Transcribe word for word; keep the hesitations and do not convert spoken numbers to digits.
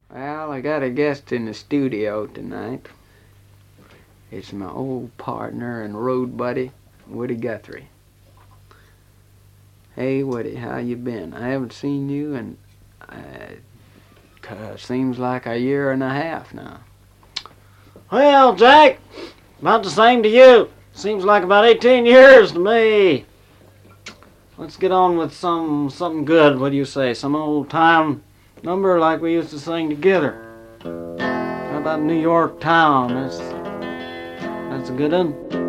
Well, I got a guest in the studio tonight. It's my old partner and road buddy, Woody Guthrie. Hey, Woody, how you been? I haven't seen you in, uh, seems like a year and a half now. Well, Jack, about the same to you. Seems like about eighteen years to me. Let's get on with some something good. What do you say? Some old time number like we used to sing together. How about New York Town? That's that's a good one.